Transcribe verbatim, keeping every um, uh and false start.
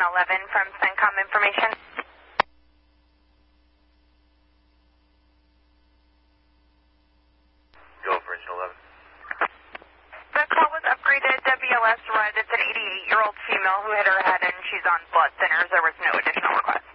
eleven from CENTCOM information. Go for engine eleven. The call was upgraded W L S red. It's an eighty-eight-year-old female who hit her head and she's on blood thinners. There was no additional request.